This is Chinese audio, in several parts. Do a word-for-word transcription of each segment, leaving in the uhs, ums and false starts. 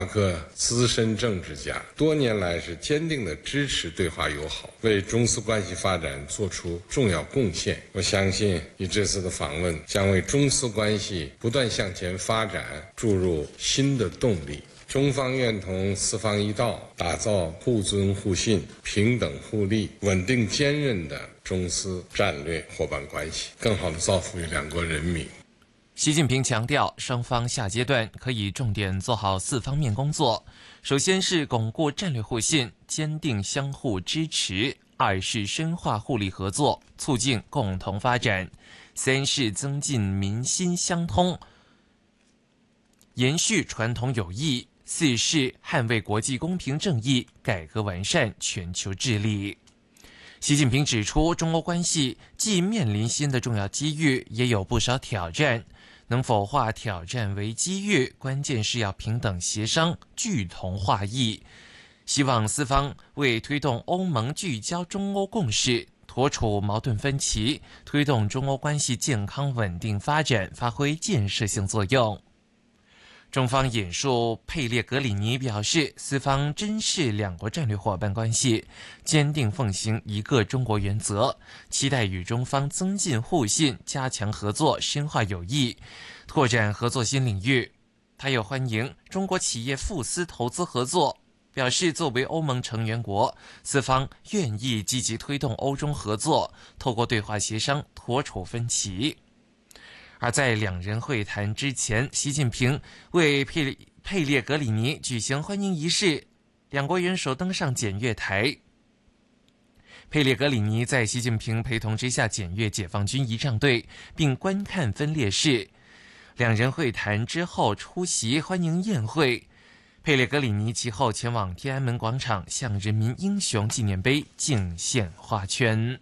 马克资深政治家，多年来是坚定地支持对华友好，为中斯关系发展做出重要贡献。我相信你这次的访问将为中斯关系不断向前发展注入新的动力。中方愿同四方一道，打造互尊互信、平等互利、稳定坚韧的中斯战略伙伴关系，更好地造福于两国人民。 习近平强调，双方下阶段可以重点做好四方面工作。首先是巩固战略互信，坚定相互支持；二是深化互利合作，促进共同发展；三是增进民心相通，延续传统友谊；四是捍卫国际公平正义，改革完善全球治理。习近平指出，中欧关系既面临新的重要机遇，也有不少挑战。能否化挑战为机遇，关键是要平等协商，聚同化异。希望四方为推动欧盟聚焦中欧共识，妥处矛盾分歧，推动中欧关系健康稳定发展，发挥建设性作用。中方引述佩列格里尼表示，四方珍视两国战略伙伴关系，坚定奉行一个中国原则，期待与中方增进互信，加强合作，深化友谊，拓展合作新领域。他又欢迎中国企业赴斯投资合作，表示作为欧盟成员国，四方愿意积极推动欧中合作，透过对话协商妥处分歧。而在两人会谈之前，习近平为佩佩列格里尼举行欢迎仪式，两国元首登上检阅台。佩列格里尼在习近平陪同之下检阅解放军仪仗队，并观看分列式。两人会谈之后出席欢迎宴会。佩列格里尼其后前往天安门广场，向人民英雄纪念碑敬献花圈。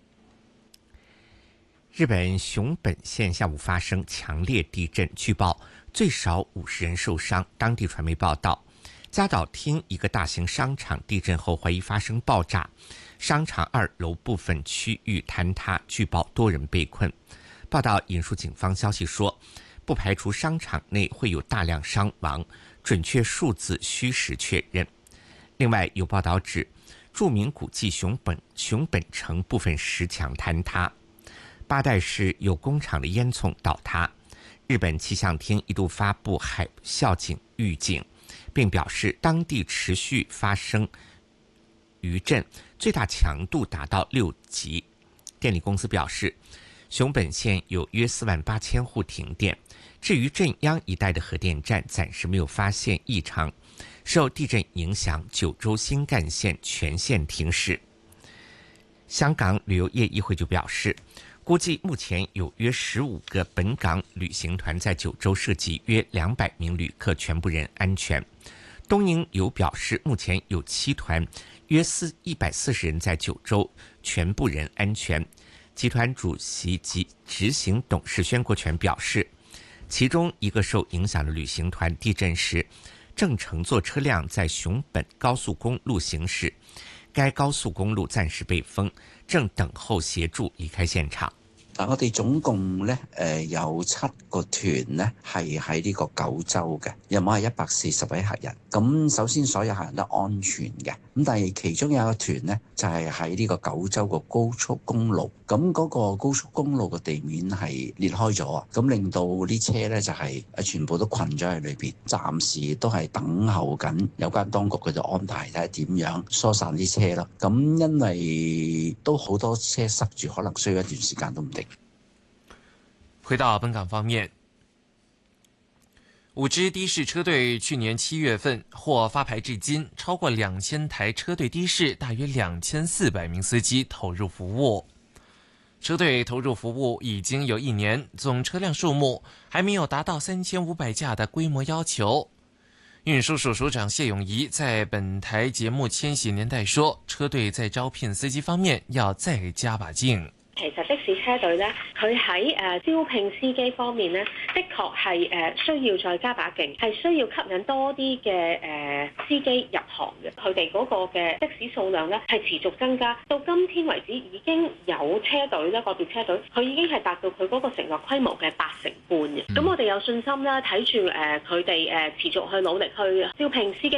日本熊本县下午发生强烈地震，据报最少五十人受伤。当地传媒报道，加岛町一个大型商场地震后怀疑发生爆炸，商场二楼部分区域坍塌，据报多人被困。报道引述警方消息说，不排除商场内会有大量伤亡，准确数字需时确认。另外有报道指，著名古迹熊本熊本城部分石墙坍塌。八代市有工厂的烟囱倒塌，日本气象厅一度发布海啸警预警，并表示当地持续发生余震，最大强度达到六级。电力公司表示，熊本县有约四万八千户停电，至于震央一带的核电站暂时没有发现异常。受地震影响，九州新干线全线停驶。香港旅游业议会就表示，估计目前有约十五个本港旅行团在九州涉及约两百名旅客，全部人安全。东瀛游表示，目前有七团，约四一百四十人在九州，全部人安全。集团主席及执行董事宣国权表示，其中一个受影响的旅行团地震时正乘坐车辆在熊本高速公路行驶，該高速公路暫時被封，正等候協助離開現場。 嗱，我哋總共咧誒有七個團咧係喺呢個九州嘅，有冇係一百四十位客人。咁首先所有客人都安全嘅，咁但係其中有一個團咧就係喺呢個九州個高速公路，咁嗰個高速公路嘅地面係裂開咗啊，咁令到啲車咧就係誒全部都困咗喺裏邊，暫時都係等候緊有關當局佢就安排睇下點樣疏散啲車咯。咁因為都好多車塞住，可能需要一段時間都唔定。 回到本港方面，五支的士车队去年七月份获发牌至今，超过两千台车队的士，大约两千四百名司机投入服务。车队投入服务已经有一年，总车辆数目还没有达到三千五百架的规模要求。运输署署长谢永仪在本台节目《千禧年代》说，车队在招聘司机方面要再加把劲。 其實的士士車隊咧，佢喺誒招聘司機方面咧，的確係誒需要再加把勁，係需要吸引多啲嘅誒司機入行嘅。佢哋嗰個嘅的士數量咧係持續增加，到今天為止已經有車隊咧，個別車隊佢已經係達到佢嗰個承諾規模嘅八成半嘅。咁我哋有信心啦，睇住誒佢哋誒持續去努力去招聘司機